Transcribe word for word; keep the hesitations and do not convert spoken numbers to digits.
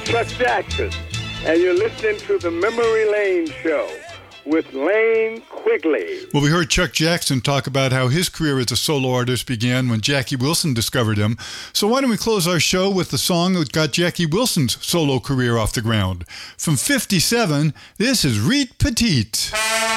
Chuck Jackson, and you're listening to the Memory Lane Show with Lane Quigley. Well, we heard Chuck Jackson talk about how his career as a solo artist began when Jackie Wilson discovered him. So why don't we close our show with the song that got Jackie Wilson's solo career off the ground? From fifty-seven, this is Reet Petite.